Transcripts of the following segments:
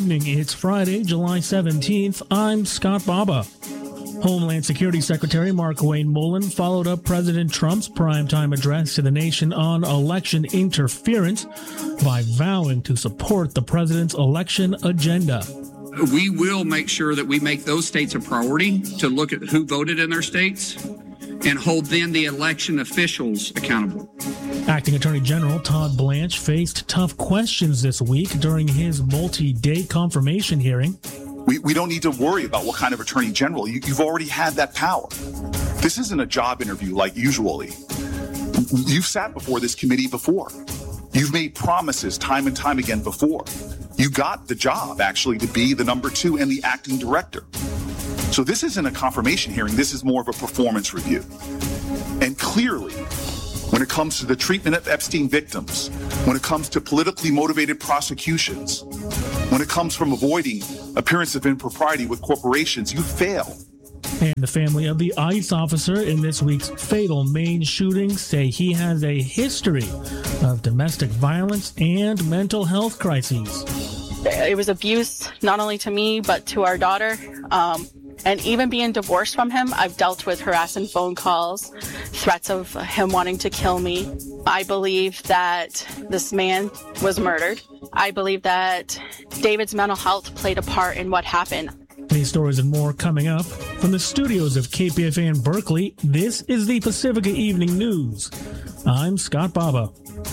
evening. It's Friday, July 17th. I'm Scott Baba. Homeland Security Secretary Markwayne Mullin followed up President Trump's primetime address to the nation on election interference by vowing to support the president's election agenda. We will make sure that we make those states a priority to look at who voted in their states and hold then the election officials accountable. Acting Attorney General Todd Blanche faced tough questions this week during his multi-day confirmation hearing. We don't need to worry about what kind of attorney general. You've already had that power. This isn't a job interview like usually. You've sat before this committee before. You've made promises time and time again before. You got the job, actually, to be the number 2 and the acting director. So this isn't a confirmation hearing. This is more of a performance review. And clearly, when it comes to the treatment of Epstein victims, when it comes to politically motivated prosecutions, when it comes from avoiding appearance of impropriety with corporations, you fail. And the family of the ICE officer in this week's fatal Maine shooting say he has a history of domestic violence and mental health crises. It was abuse, not only to me, but to our daughter. And even being divorced from him, I've dealt with harassing phone calls, threats of him wanting to kill me. I believe that this man was murdered. I believe that David's mental health played a part in what happened. These stories and more coming up from the studios of KPFA in Berkeley. This is the Pacifica Evening News. I'm Scott Baba.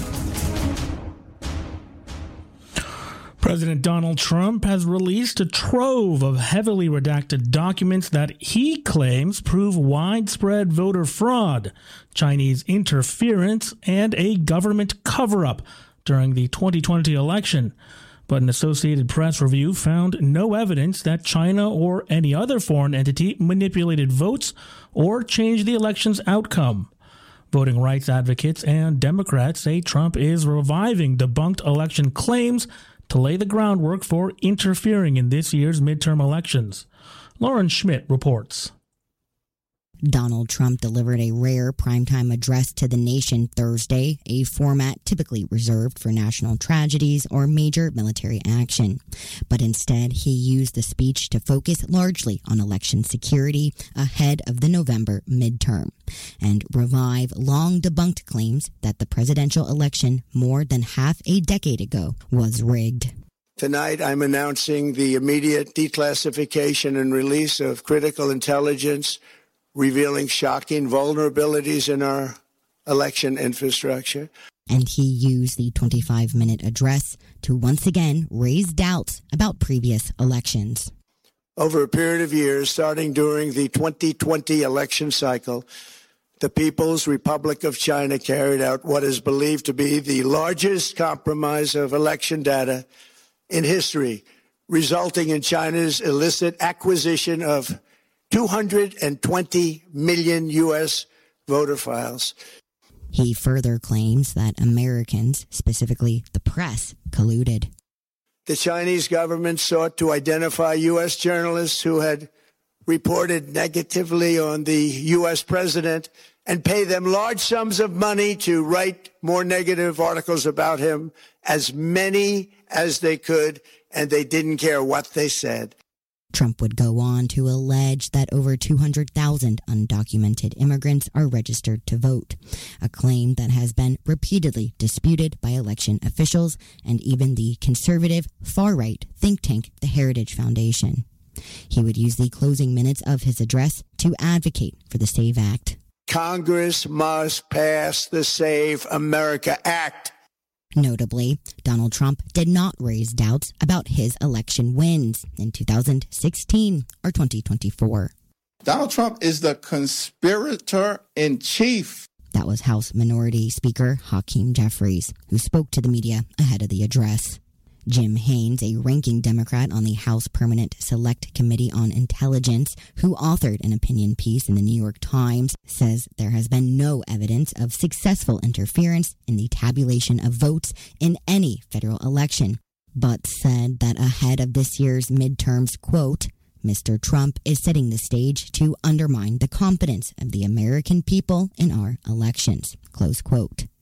President Donald Trump has released a trove of heavily redacted documents that he claims prove widespread voter fraud, Chinese interference, and a government cover-up during the 2020 election. But an Associated Press review found no evidence that China or any other foreign entity manipulated votes or changed the election's outcome. Voting rights advocates and Democrats say Trump is reviving debunked election claims to lay the groundwork for interfering in this year's midterm elections. Lauren Schmidt reports. Donald Trump delivered a rare primetime address to the nation Thursday, a format typically reserved for national tragedies or major military action. But instead, he used the speech to focus largely on election security ahead of the November midterm and revive long debunked claims that the presidential election more than half a decade ago was rigged. Tonight, I'm announcing the immediate declassification and release of critical intelligence revealing shocking vulnerabilities in our election infrastructure. And he used the 25-minute address to once again raise doubts about previous elections. Over a period of years, starting during the 2020 election cycle, the People's Republic of China carried out what is believed to be the largest compromise of election data in history, resulting in China's illicit acquisition of 220 million U.S. voter files. He further claims that Americans, specifically the press, colluded. The Chinese government sought to identify U.S. journalists who had reported negatively on the U.S. president and pay them large sums of money to write more negative articles about him, as many as they could, and they didn't care what they said. Trump would go on to allege that over 200,000 undocumented immigrants are registered to vote, a claim that has been repeatedly disputed by election officials and even the conservative, far-right think tank, the Heritage Foundation. He would use the closing minutes of his address to advocate for the SAVE Act. Congress must pass the Save America Act. Notably, Donald Trump did not raise doubts about his election wins in 2016 or 2024. Donald Trump is the conspirator-in-chief. That was House Minority Speaker Hakeem Jeffries, who spoke to the media ahead of the address. Jim Haynes, a ranking Democrat on the House Permanent Select Committee on Intelligence, who authored an opinion piece in the New York Times, says there has been no evidence of successful interference in the tabulation of votes in any federal election, but said that ahead of this year's midterms, quote, Mr. Trump is setting the stage to undermine the confidence of the American people in our elections, close quote.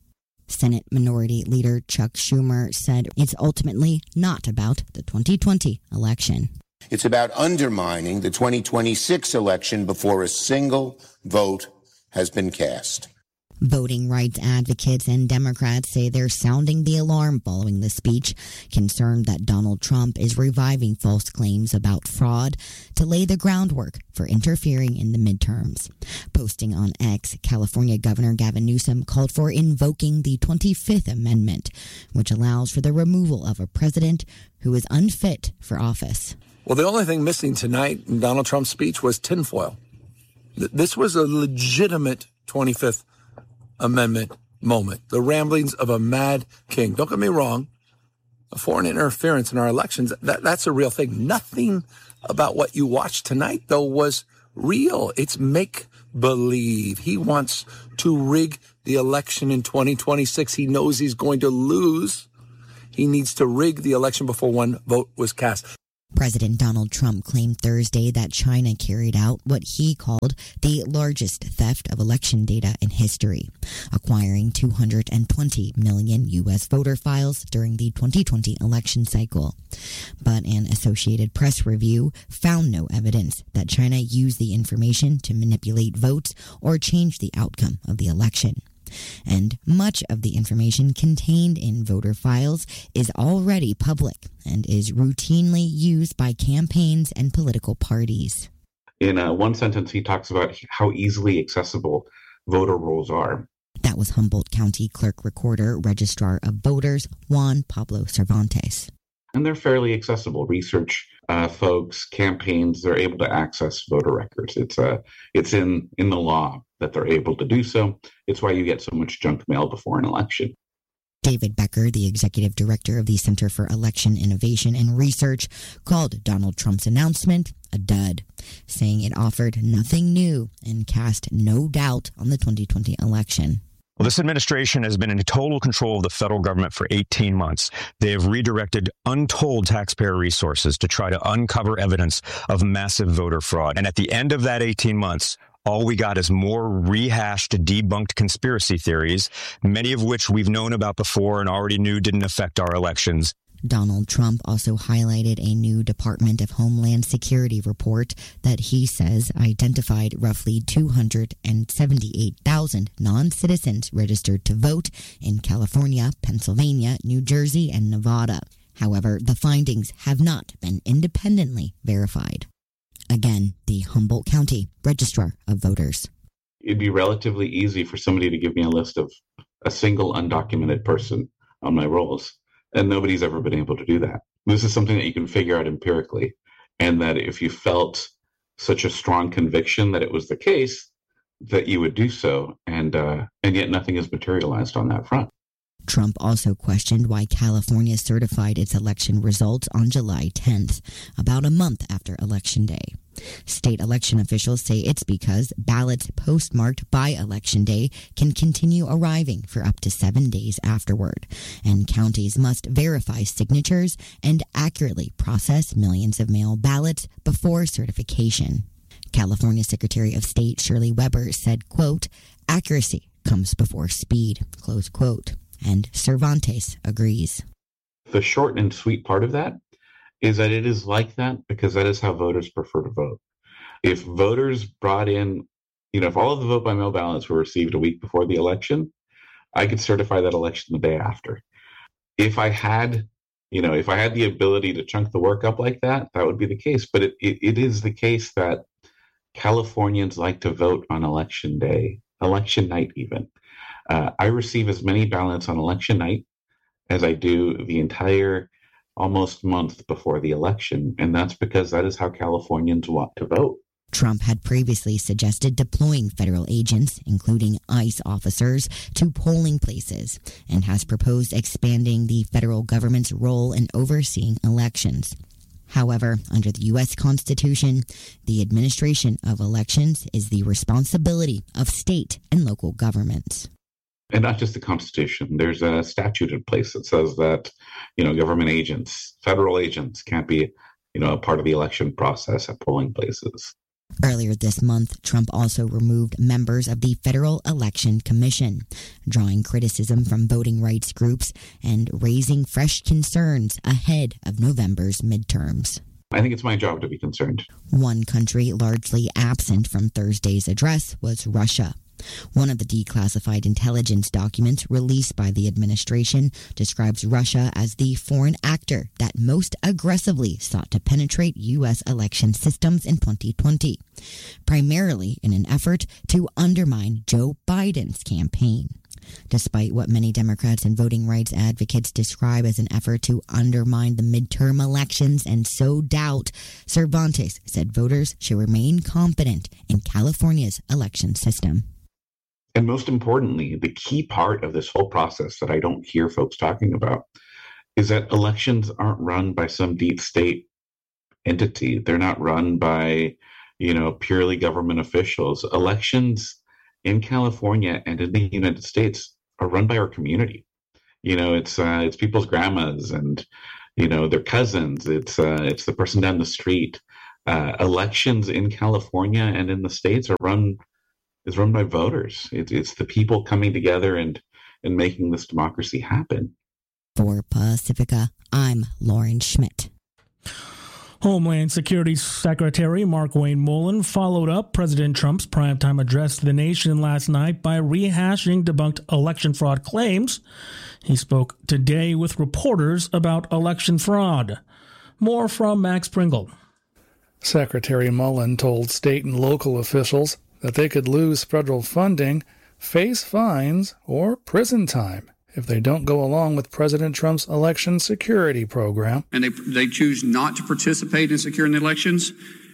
Senate Minority Leader Chuck Schumer said it's ultimately not about the 2020 election. It's about undermining the 2026 election before a single vote has been cast. Voting rights advocates and Democrats say they're sounding the alarm following the speech, concerned that Donald Trump is reviving false claims about fraud to lay the groundwork for interfering in the midterms. Posting on X, California Governor Gavin Newsom called for invoking the 25th Amendment, which allows for the removal of a president who is unfit for office. Well, the only thing missing tonight in Donald Trump's speech was tinfoil. This was a legitimate 25th Amendment moment, the ramblings of a mad king. Don't get me wrong, foreign interference in our elections, that's a real thing. Nothing about what you watched tonight, though, was real. It's make-believe. He wants to rig the election in 2026. He knows he's going to lose. He needs to rig the election before one vote was cast. President Donald Trump claimed Thursday that China carried out what he called the largest theft of election data in history, acquiring 220 million U.S. voter files during the 2020 election cycle. But an Associated Press review found no evidence that China used the information to manipulate votes or change the outcome of the election. And much of the information contained in voter files is already public and is routinely used by campaigns and political parties. In one sentence, he talks about how easily accessible voter rolls are. That was Humboldt County Clerk Recorder Registrar of Voters Juan Pablo Cervantes. And they're fairly accessible. Research folks, campaigns, they're able to access voter records. It's in the law that they're able to do so. It's why you get so much junk mail before an election. David Becker, the executive director of the Center for Election Innovation and Research, called Donald Trump's announcement a dud, saying it offered nothing new and cast no doubt on the 2020 election. Well, this administration has been in total control of the federal government for 18 months. They have redirected untold taxpayer resources to try to uncover evidence of massive voter fraud. And at the end of that 18 months, all we got is more rehashed, debunked conspiracy theories, many of which we've known about before and already knew didn't affect our elections. Donald Trump also highlighted a new Department of Homeland Security report that he says identified roughly 278,000 non-citizens registered to vote in California, Pennsylvania, New Jersey, and Nevada. However, the findings have not been independently verified. Again, the Humboldt County Registrar of Voters. It'd be relatively easy for somebody to give me a list of a single undocumented person on my rolls. And nobody's ever been able to do that. This is something that you can figure out empirically. And that if you felt such a strong conviction that it was the case, that you would do so. And yet nothing has materialized on that front. Trump also questioned why California certified its election results on July 10th, about a month after Election Day. State election officials say it's because ballots postmarked by Election Day can continue arriving for up to 7 days afterward, and counties must verify signatures and accurately process millions of mail ballots before certification. California Secretary of State Shirley Weber said, quote, "Accuracy comes before speed," close quote. And Cervantes agrees. The short and sweet part of that is that it is like that because that is how voters prefer to vote. If voters brought in, if all of the vote by mail ballots were received a week before the election, I could certify that election the day after. If I had, the ability to chunk the work up like that, that would be the case. But it is the case that Californians like to vote on election day, election night even. I receive as many ballots on election night as I do the entire almost month before the election. And that's because that is how Californians want to vote. Trump had previously suggested deploying federal agents, including ICE officers, to polling places and has proposed expanding the federal government's role in overseeing elections. However, under the U.S. Constitution, the administration of elections is the responsibility of state and local governments. And not just the Constitution. There's a statute in place that says that, government agents, federal agents can't be, a part of the election process at polling places. Earlier this month, Trump also removed members of the Federal Election Commission, drawing criticism from voting rights groups and raising fresh concerns ahead of November's midterms. I think it's my job to be concerned. One country largely absent from Thursday's address was Russia. One of the declassified intelligence documents released by the administration describes Russia as the foreign actor that most aggressively sought to penetrate U.S. election systems in 2020, primarily in an effort to undermine Joe Biden's campaign. Despite what many Democrats and voting rights advocates describe as an effort to undermine the midterm elections and sow doubt, Cervantes said voters should remain confident in California's election system. And most importantly, the key part of this whole process that I don't hear folks talking about is that elections aren't run by some deep state entity. They're not run by, purely government officials. Elections in California and in the United States are run by our community. It's people's grandmas and, their cousins. It's the person down the street. Elections in California and in the States is run by voters. It's the people coming together and making this democracy happen. For Pacifica, I'm Lauren Schmidt. Homeland Security Secretary Markwayne Mullin followed up President Trump's primetime address to the nation last night by rehashing debunked election fraud claims. He spoke today with reporters about election fraud. More from Max Pringle. Secretary Mullin told state and local officials that they could lose federal funding, face fines, or prison time if they don't go along with President Trump's election security program. And they choose not to participate in securing the elections,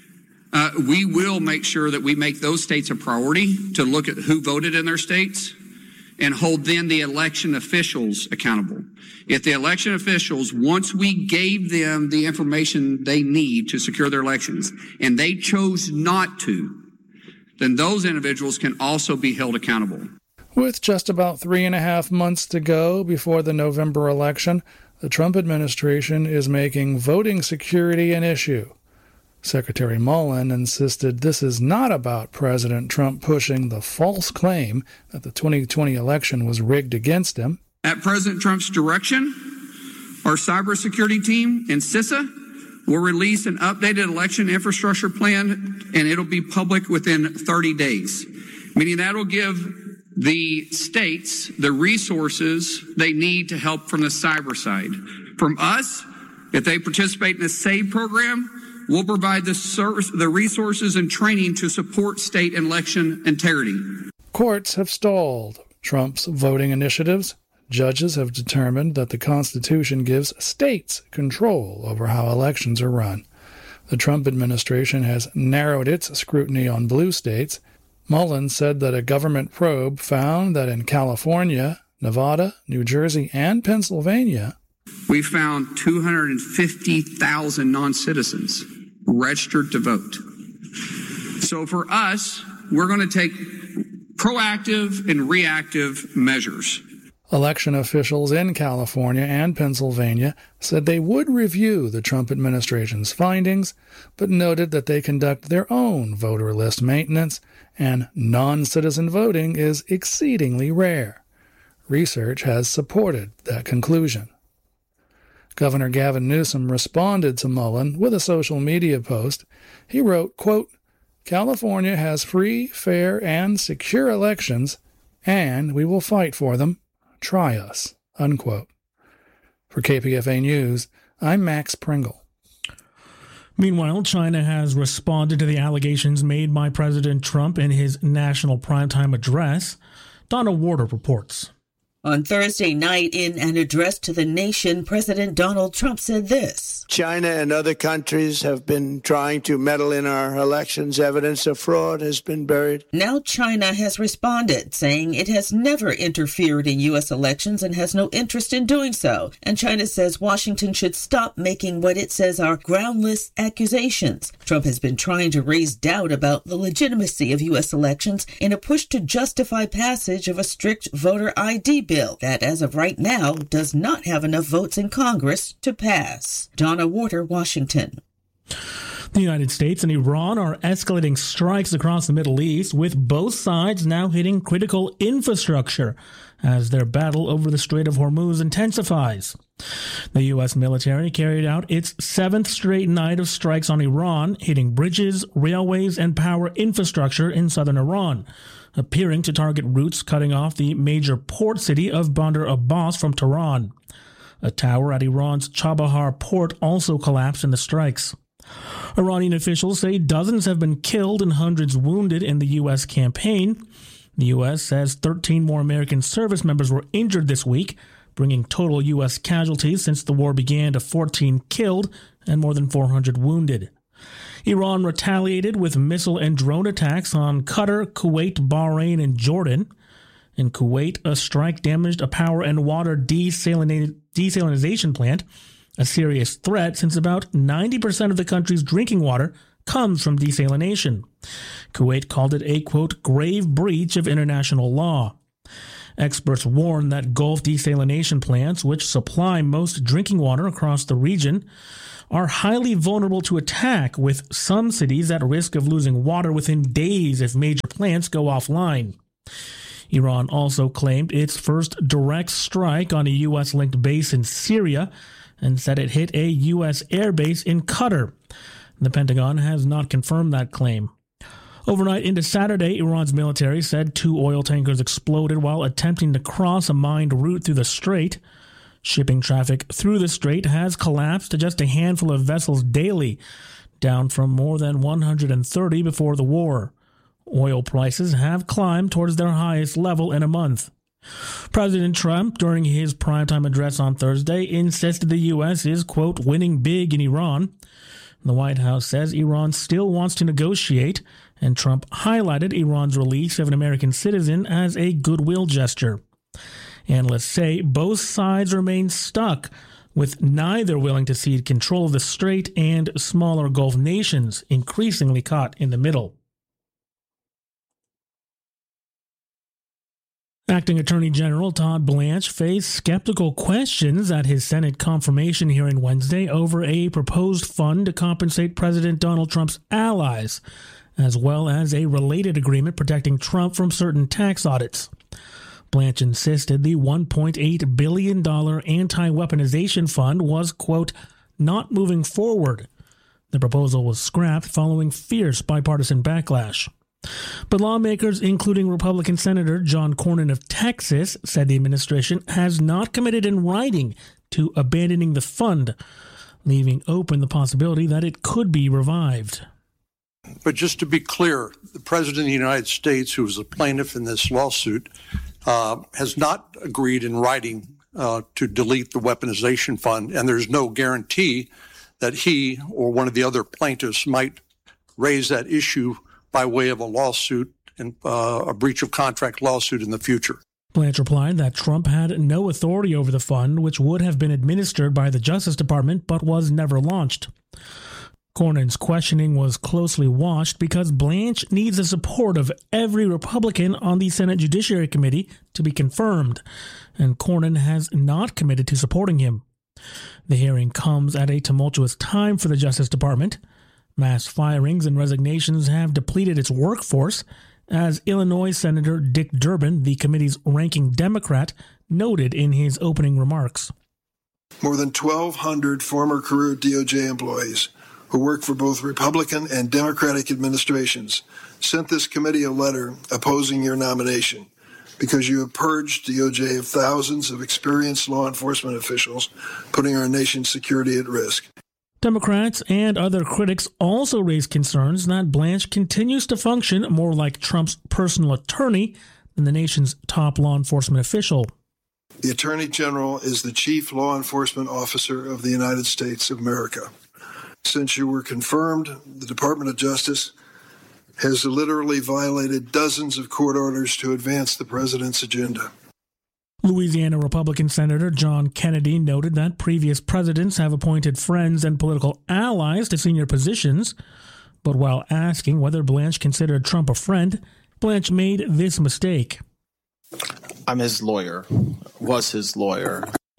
we will make sure that we make those states a priority to look at who voted in their states and hold then the election officials accountable. If the election officials, once we gave them the information they need to secure their elections, and they chose not to, then those individuals can also be held accountable. With just about 3.5 months to go before the November election, the Trump administration is making voting security an issue. Secretary Mullin insisted this is not about President Trump pushing the false claim that the 2020 election was rigged against him. At President Trump's direction, our cybersecurity team and CISA will release an updated election infrastructure plan, and it'll be public within 30 days, meaning that will give the states the resources they need to help from the cyber side. From us, if they participate in the SAVE program, we'll provide the resources and training to support state election integrity. Courts have stalled Trump's voting initiatives. Judges have determined that the Constitution gives states control over how elections are run. The Trump administration has narrowed its scrutiny on blue states. Mullin said that a government probe found that in California, Nevada, New Jersey, and Pennsylvania, we found 250,000 non-citizens registered to vote. So for us, we're going to take proactive and reactive measures. Election officials in California and Pennsylvania said they would review the Trump administration's findings, but noted that they conduct their own voter list maintenance and non-citizen voting is exceedingly rare. Research has supported that conclusion. Governor Gavin Newsom responded to Mullin with a social media post. He wrote, quote, "California has free, fair, and secure elections, and we will fight for them. Try us," unquote. For KPFA News, I'm Max Pringle. Meanwhile, China has responded to the allegations made by President Trump in his national primetime address. Donna Warder reports. On Thursday night, in an address to the nation, President Donald Trump said this. China and other countries have been trying to meddle in our elections. Evidence of fraud has been buried. Now China has responded, saying it has never interfered in U.S. elections and has no interest in doing so. And China says Washington should stop making what it says are groundless accusations. Trump has been trying to raise doubt about the legitimacy of U.S. elections in a push to justify passage of a strict voter ID bill that, as of right now, does not have enough votes in Congress to pass. Donna Warder, Washington. The United States and Iran are escalating strikes across the Middle East, with both sides now hitting critical infrastructure as their battle over the Strait of Hormuz intensifies. The U.S. military carried out its 7th straight night of strikes on Iran, hitting bridges, railways, and power infrastructure in southern Iran, appearing to target routes cutting off the major port city of Bandar Abbas from Tehran. A tower at Iran's Chabahar port also collapsed in the strikes. Iranian officials say dozens have been killed and hundreds wounded in the U.S. campaign. The U.S. says 13 more American service members were injured this week, bringing total U.S. casualties since the war began to 14 killed and more than 400 wounded. Iran retaliated with missile and drone attacks on Qatar, Kuwait, Bahrain, and Jordan. In Kuwait, a strike damaged a power and water desalinization plant, a serious threat since about 90% of the country's drinking water comes from desalination. Kuwait called it a, quote, grave breach of international law. Experts warn that Gulf desalination plants, which supply most drinking water across the region, are highly vulnerable to attack, with some cities at risk of losing water within days if major plants go offline. Iran also claimed its first direct strike on a U.S.-linked base in Syria and said it hit a U.S. airbase in Qatar. The Pentagon has not confirmed that claim. Overnight into Saturday, Iran's military said 2 oil tankers exploded while attempting to cross a mined route through the strait. Shipping traffic through the strait has collapsed to just a handful of vessels daily, down from more than 130 before the war. Oil prices have climbed towards their highest level in a month. President Trump, during his primetime address on Thursday, insisted the U.S. is, quote, winning big in Iran. The White House says Iran still wants to negotiate, and Trump highlighted Iran's release of an American citizen as a goodwill gesture. Analysts say both sides remain stuck, with neither willing to cede control of the strait and smaller Gulf nations increasingly caught in the middle. Acting Attorney General Todd Blanche faced skeptical questions at his Senate confirmation hearing Wednesday over a proposed fund to compensate President Donald Trump's allies, as well as a related agreement protecting Trump from certain tax audits. Blanche insisted the $1.8 billion anti-weaponization fund was, quote, not moving forward. The proposal was scrapped following fierce bipartisan backlash. But lawmakers, including Republican Senator John Cornyn of Texas, said the administration has not committed in writing to abandoning the fund, leaving open the possibility that it could be revived. But just to be clear, the President of the United States, who is a plaintiff in this lawsuit, has not agreed in writing to delete the weaponization fund, and there's no guarantee that he or one of the other plaintiffs might raise that issue by way of a lawsuit and a breach of contract lawsuit in the future. Blanche replied that Trump had no authority over the fund, which would have been administered by the Justice Department but was never launched. Cornyn's questioning was closely watched because Blanche needs the support of every Republican on the Senate Judiciary Committee to be confirmed, and Cornyn has not committed to supporting him. The hearing comes at a tumultuous time for the Justice Department. Mass firings and resignations have depleted its workforce, as Illinois Senator Dick Durbin, the committee's ranking Democrat, noted in his opening remarks. More than 1,200 former career DOJ employees who worked for both Republican and Democratic administrations sent this committee a letter opposing your nomination because you have purged DOJ of thousands of experienced law enforcement officials, putting our nation's security at risk. Democrats and other critics also raised concerns that Blanche continues to function more like Trump's personal attorney than the nation's top law enforcement official. The Attorney General is the chief law enforcement officer of the United States of America. Since you were confirmed, the Department of Justice has literally violated dozens of court orders to advance the president's agenda. Louisiana Republican Senator John Kennedy noted that previous presidents have appointed friends and political allies to senior positions, but while asking whether Blanche considered Trump a friend, Blanche made this mistake. I'm his lawyer, was his lawyer.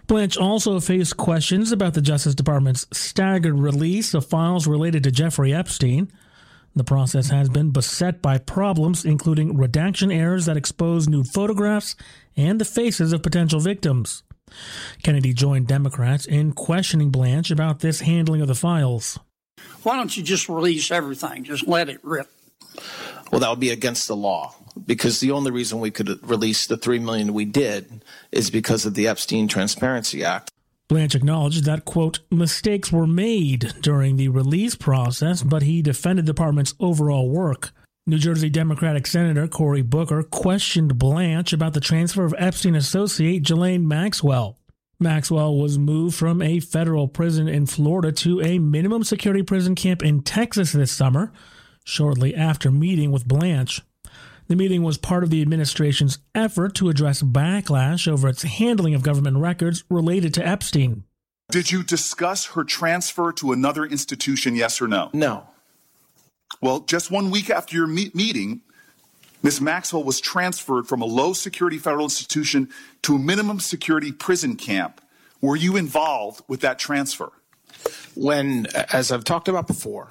Blanche also faced questions about the Justice Department's staggered release of files related to Jeffrey Epstein. The process has been beset by problems, including redaction errors that expose nude photographs and the faces of potential victims. Kennedy joined Democrats in questioning Blanche about this handling of the files. Why don't you just release everything? Just let it rip. Well, that would be against the law, because the only reason we could release the $3 million we did is because of the Epstein Transparency Act. Blanche acknowledged that, quote, mistakes were made during the release process, but he defended the department's overall work. New Jersey Democratic Senator Cory Booker questioned Blanche about the transfer of Epstein associate Ghislaine Maxwell. Maxwell was moved from a federal prison in Florida to a minimum security prison camp in Texas this summer, shortly after meeting with Blanche. The meeting was part of the administration's effort to address backlash over its handling of government records related to Epstein. Did you discuss her transfer to another institution, yes or no? No. Well, just 1 week after your meeting, Ms. Maxwell was transferred from a low-security federal institution to a minimum security prison camp. Were you involved with that transfer? When, as I've talked about before,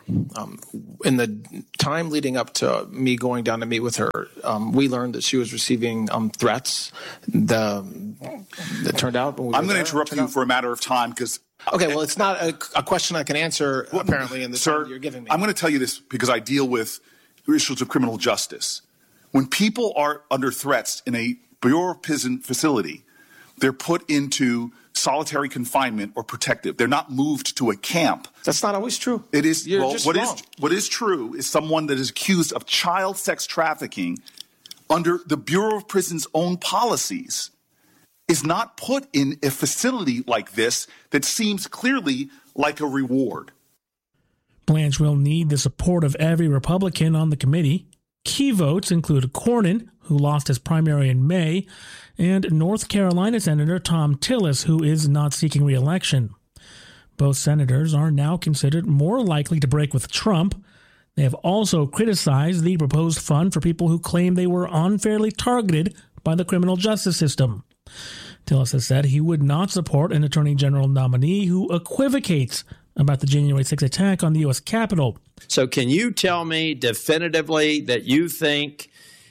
in the time leading up to me going down to meet with her, we learned that she was receiving threats that turned out. I'm going to interrupt you for a matter of time because... Okay, well, it's not a question I can answer, apparently, in the time that you're giving me. I'm going to tell you this because I deal with issues of criminal justice. When people are under threats in a Bureau of Prison facility, they're put into solitary confinement or protective. They're not moved to a camp. That's not always true. It is. You're just wrong. What is true is someone that is accused of child sex trafficking under the Bureau of Prison's own policies is not put in a facility like this that seems clearly like a reward. Blanche will need the support of every Republican on the committee. Key votes include Cornyn, who lost his primary in May, and North Carolina Senator Thom Tillis, who is not seeking re-election. Both senators are now considered more likely to break with Trump. They have also criticized the proposed fund for people who claim they were unfairly targeted by the criminal justice system. Tillis has said he would not support an attorney general nominee who equivocates about the January 6th attack on the U.S. Capitol. So can you tell me definitively that you think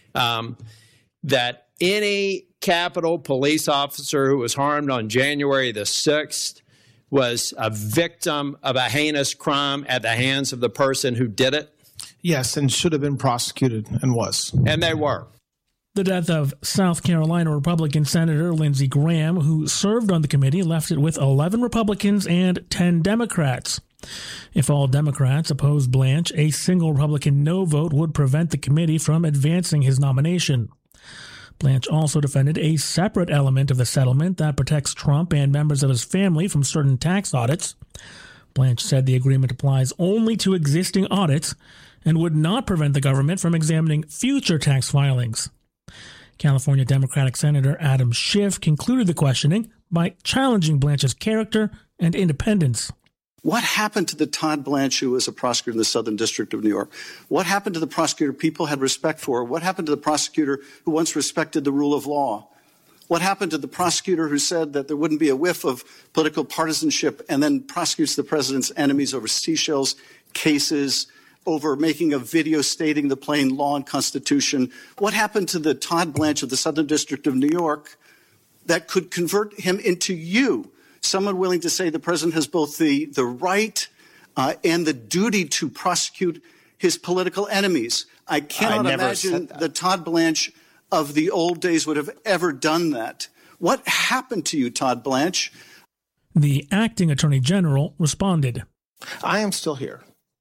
that any Capitol police officer who was harmed on January the 6th was a victim of a heinous crime at the hands of the person who did it? Yes, and should have been prosecuted and was. And they were. The death of South Carolina Republican Senator Lindsey Graham, who served on the committee, left it with 11 Republicans and 10 Democrats. If all Democrats opposed Blanche, a single Republican no vote would prevent the committee from advancing his nomination. Blanche also defended a separate element of the settlement that protects Trump and members of his family from certain tax audits. Blanche said the agreement applies only to existing audits and would not prevent the government from examining future tax filings. California Democratic Senator Adam Schiff concluded the questioning by challenging Blanche's character and independence. What happened to the Todd Blanche who was a prosecutor in the Southern District of New York? What happened to the prosecutor people had respect for? What happened to the prosecutor who once respected the rule of law? What happened to the prosecutor who said that there wouldn't be a whiff of political partisanship and then prosecutes the president's enemies over Seychelles cases, over making a video stating the plain law and Constitution? What happened to the Todd Blanche of the Southern District of New York that could convert him into you? Someone willing to say the president has both the right and the duty to prosecute his political enemies. I cannot imagine the Todd Blanche of the old days would have ever done that. What happened to you, Todd Blanche? The acting attorney general responded. I am still here.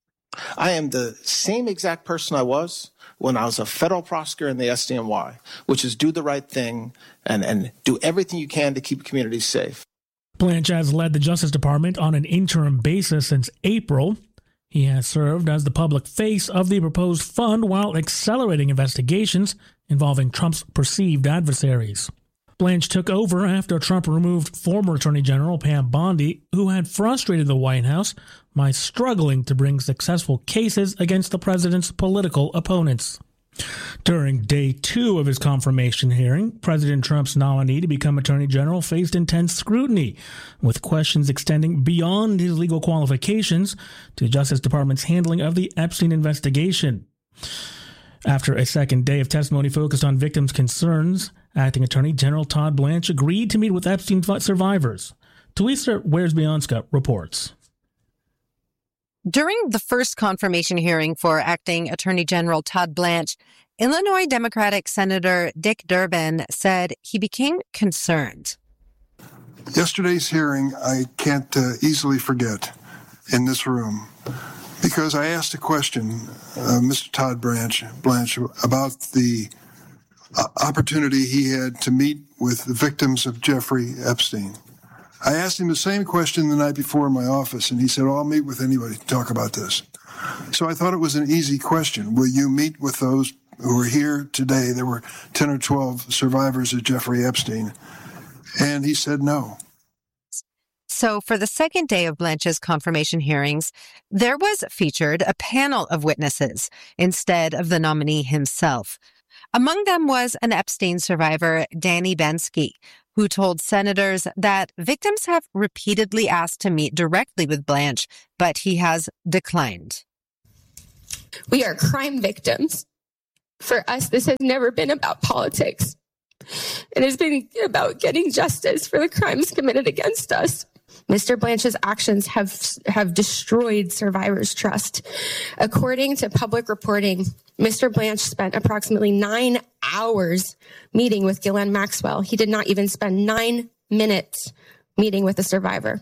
I am the same exact person I was when I was a federal prosecutor in the SDNY, which is do the right thing and do everything you can to keep communities safe. Blanche has led the Justice Department on an interim basis since April. He has served as the public face of the proposed fund while accelerating investigations involving Trump's perceived adversaries. Blanche took over after Trump removed former Attorney General Pam Bondi, who had frustrated the White House by struggling to bring successful cases against the president's political opponents. During day 2 of his confirmation hearing, President Trump's nominee to become Attorney General faced intense scrutiny, with questions extending beyond his legal qualifications to the Justice Department's handling of the Epstein investigation. After a second day of testimony focused on victims' concerns, Acting Attorney General Todd Blanche agreed to meet with Epstein survivors. Teresa Wierzbianska reports. During the first confirmation hearing for Acting Attorney General Todd Blanche, Illinois Democratic Senator Dick Durbin said he became concerned. Yesterday's hearing I can't easily forget in this room because I asked a question, Mr. Todd Blanche, about the opportunity he had to meet with the victims of Jeffrey Epstein. I asked him the same question the night before in my office, and he said, I'll meet with anybody to talk about this. So I thought it was an easy question. Will you meet with those who are here today? There were 10 or 12 survivors of Jeffrey Epstein. And he said no. So for the second day of Blanche's confirmation hearings, there was featured a panel of witnesses instead of the nominee himself. Among them was an Epstein survivor, Danny Bensky, who told senators that victims have repeatedly asked to meet directly with Blanche, but he has declined. We are crime victims. For us, this has never been about politics. It has been about getting justice for the crimes committed against us. Mr. Blanche's actions have destroyed survivors' trust. According to public reporting, Mr. Blanche spent approximately 9 hours meeting with Ghislaine Maxwell. He did not even spend 9 minutes meeting with a survivor.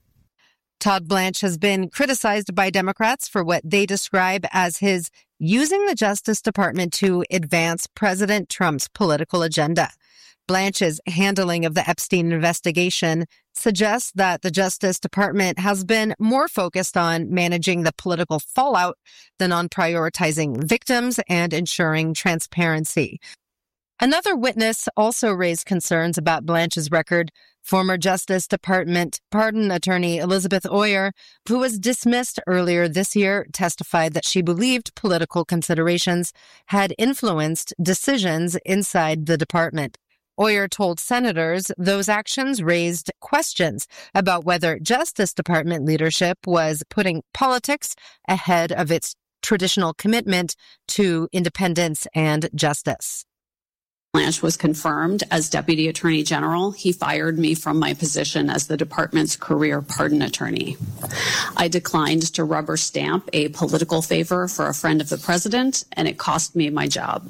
Todd Blanche has been criticized by Democrats for what they describe as his using the Justice Department to advance President Trump's political agenda. Blanche's handling of the Epstein investigation suggests that the Justice Department has been more focused on managing the political fallout than on prioritizing victims and ensuring transparency. Another witness also raised concerns about Blanche's record. Former Justice Department pardon attorney Elizabeth Oyer, who was dismissed earlier this year, testified that she believed political considerations had influenced decisions inside the department. Oyer told senators those actions raised questions about whether Justice Department leadership was putting politics ahead of its traditional commitment to independence and justice. Blanche was confirmed as Deputy Attorney General. He fired me from my position as the department's career pardon attorney. I declined to rubber stamp a political favor for a friend of the president, and it cost me my job.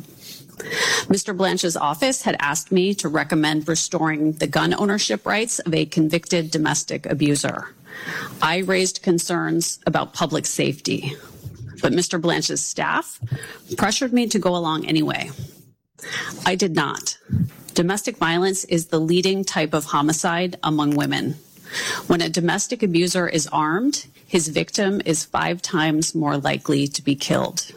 Mr. Blanche's office had asked me to recommend restoring the gun ownership rights of a convicted domestic abuser. I raised concerns about public safety, but Mr. Blanche's staff pressured me to go along anyway. I did not. Domestic violence is the leading type of homicide among women. When a domestic abuser is armed, his victim is 5 times more likely to be killed.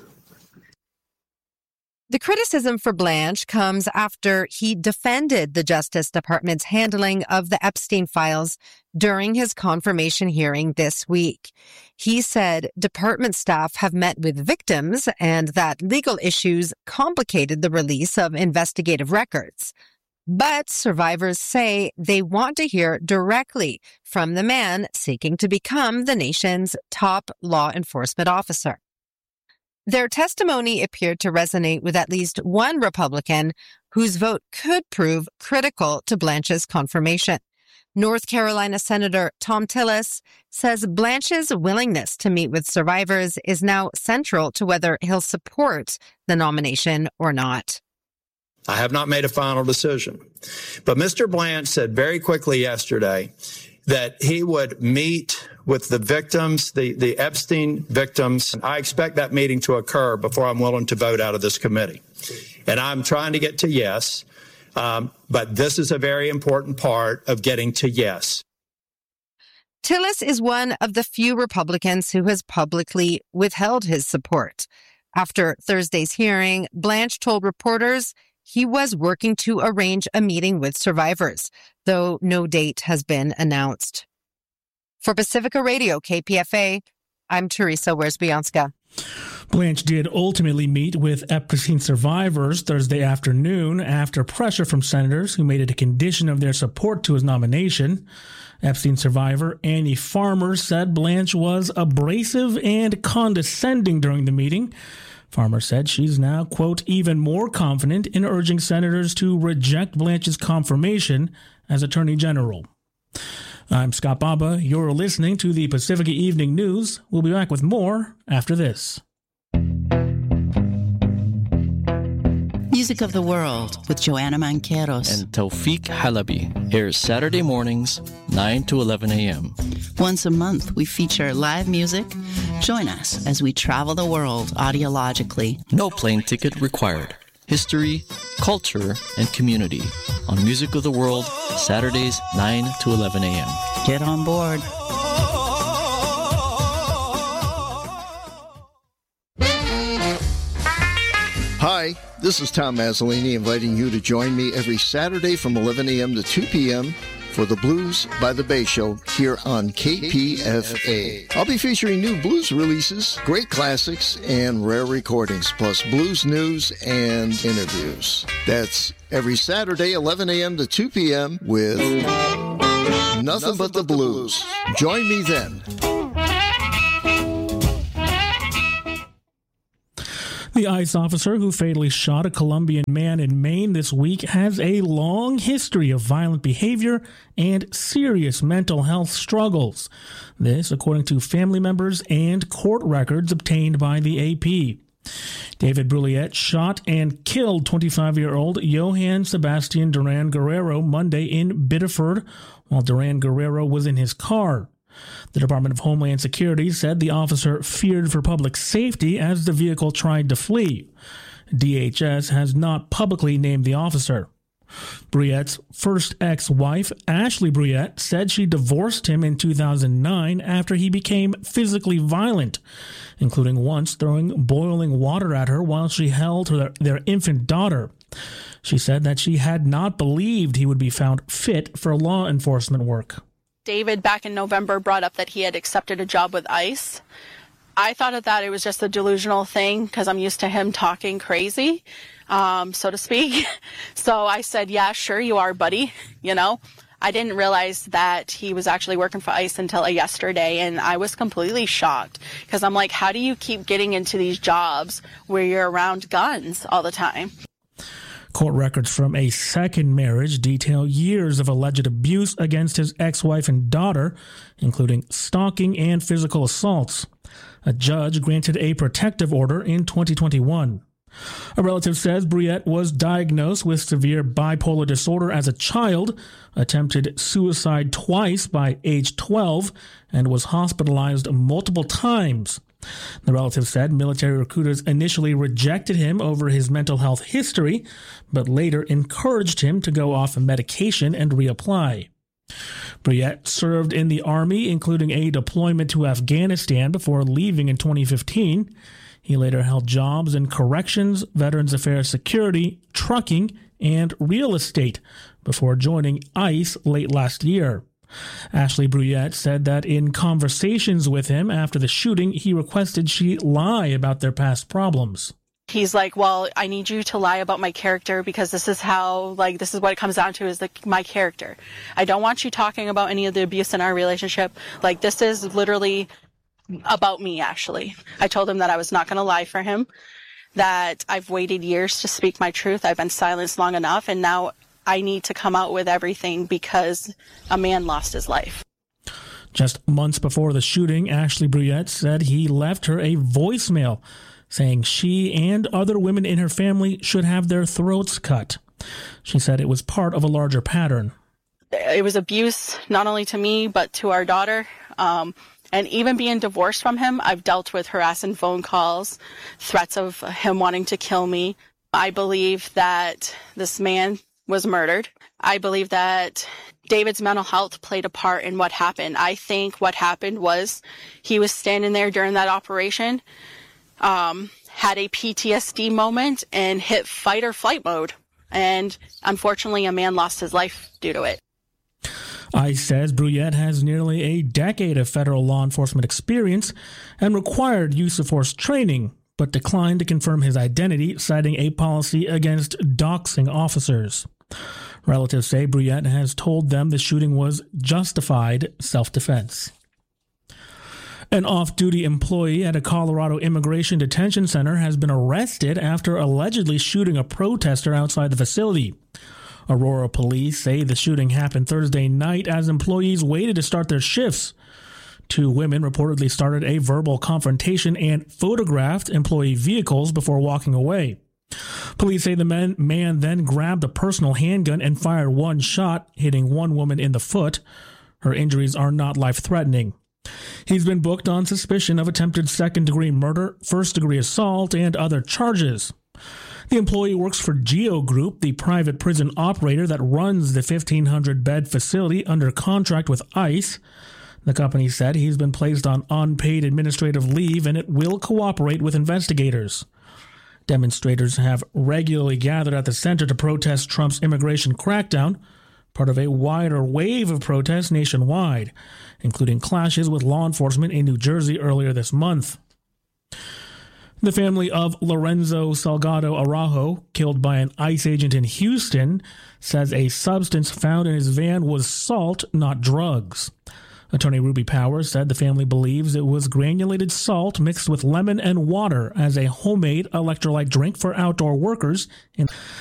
The criticism for Blanche comes after he defended the Justice Department's handling of the Epstein files during his confirmation hearing this week. He said department staff have met with victims and that legal issues complicated the release of investigative records. But survivors say they want to hear directly from the man seeking to become the nation's top law enforcement officer. Their testimony appeared to resonate with at least one Republican whose vote could prove critical to Blanche's confirmation. North Carolina Senator Thom Tillis says Blanche's willingness to meet with survivors is now central to whether he'll support the nomination or not. I have not made a final decision. But Mr. Blanche said very quickly yesterday that he would meet with the victims, the Epstein victims. I expect that meeting to occur before I'm willing to vote out of this committee. And I'm trying to get to yes, but this is a very important part of getting to yes. Tillis is one of the few Republicans who has publicly withheld his support. After Thursday's hearing, Blanche told reporters he was working to arrange a meeting with survivors, though no date has been announced. For Pacifica Radio, KPFA, I'm Teresa Wierzbianska. Blanche did ultimately meet with Epstein survivors Thursday afternoon after pressure from senators who made it a condition of their support to his nomination. Epstein survivor Annie Farmer said Blanche was abrasive and condescending during the meeting. Farmer said she's now, quote, even more confident in urging senators to reject Blanche's confirmation as Attorney General. I'm Scott Baba. You're listening to the Pacifica Evening News. We'll be back with more after this. Music of the World with Joanna Manqueros and Tawfiq Halabi airs Saturday mornings, 9 to 11 a.m. Once a month, we feature live music. Join us as we travel the world audiologically. No plane ticket required. History, culture, and community on Music of the World, Saturdays, 9 to 11 a.m. Get on board. Hi, this is Tom Mazzolini inviting you to join me every Saturday from 11 a.m. to 2 p.m. for the Blues by the Bay Show here on KPFA. I'll be featuring new blues releases, great classics, and rare recordings, plus blues news and interviews. That's every Saturday, 11 a.m. to 2 p.m. with Nothing But the Blues. Join me then. The ICE officer who fatally shot a Colombian man in Maine this week has a long history of violent behavior and serious mental health struggles. This, according to family members and court records obtained by the AP. David Bruliette shot and killed 25-year-old Johann Sebastian Duran Guerrero Monday in Biddeford while Duran Guerrero was in his car. The Department of Homeland Security said the officer feared for public safety as the vehicle tried to flee. DHS has not publicly named the officer. Bruliette's first ex-wife, Ashley Bruliette, said she divorced him in 2009 after he became physically violent, including once throwing boiling water at her while she held their infant daughter. She said that she had not believed he would be found fit for law enforcement work. David, back in November, brought up that he had accepted a job with ICE. I thought that it was just a delusional thing because I'm used to him talking crazy, so to speak. So I said, yeah, sure you are, buddy. You know, I didn't realize that he was actually working for ICE until yesterday, and I was completely shocked because I'm like, how do you keep getting into these jobs where you're around guns all the time? Court records from a second marriage detail years of alleged abuse against his ex-wife and daughter, including stalking and physical assaults. A judge granted a protective order in 2021. A relative says Bruliette was diagnosed with severe bipolar disorder as a child, attempted suicide twice by age 12, and was hospitalized multiple times. The relative said military recruiters initially rejected him over his mental health history, but later encouraged him to go off medication and reapply. Bruliette served in the Army, including a deployment to Afghanistan before leaving in 2015. He later held jobs in corrections, Veterans Affairs Security, trucking, and real estate before joining ICE late last year. Ashley Bruliette said that in conversations with him after the shooting, he requested she lie about their past problems. He's like, well, I need you to lie about my character because this is this is what it comes down to is my character. I don't want you talking about any of the abuse in our relationship. Like, this is literally about me, Ashley. I told him that I was not going to lie for him, that I've waited years to speak my truth. I've been silenced long enough, and now I need to come out with everything because a man lost his life. Just months before the shooting, Ashley Bruliette said he left her a voicemail saying she and other women in her family should have their throats cut. She said it was part of a larger pattern. It was abuse, not only to me, but to our daughter. And even being divorced from him, I've dealt with harassing phone calls, threats of him wanting to kill me. I believe that this man was murdered. I believe that David's mental health played a part in what happened. I think what happened was he was standing there during that operation, had a PTSD moment, and hit fight or flight mode. And unfortunately, a man lost his life due to it. ICE says Bruliette has nearly a decade of federal law enforcement experience and required use of force training, but declined to confirm his identity, citing a policy against doxing officers. Relatives say Brouillette has told them the shooting was justified self-defense. An off-duty employee at a Colorado immigration detention center has been arrested after allegedly shooting a protester outside the facility. Aurora police say the shooting happened Thursday night as employees waited to start their shifts. Two women reportedly started a verbal confrontation and photographed employee vehicles before walking away. Police say the man then grabbed a personal handgun and fired one shot, hitting one woman in the foot. Her injuries are not life-threatening. He's been booked on suspicion of attempted second-degree murder, first-degree assault, and other charges. The employee works for Geo Group, the private prison operator that runs the 1,500-bed facility under contract with ICE. The company said he's been placed on unpaid administrative leave and it will cooperate with investigators. Demonstrators have regularly gathered at the center to protest Trump's immigration crackdown, part of a wider wave of protests nationwide, including clashes with law enforcement in New Jersey earlier this month. The family of Lorenzo Salgado Araujo, killed by an ICE agent in Houston, says a substance found in his van was salt, not drugs. Attorney Ruby Powers said the family believes it was granulated salt mixed with lemon and water as a homemade electrolyte drink for outdoor workers.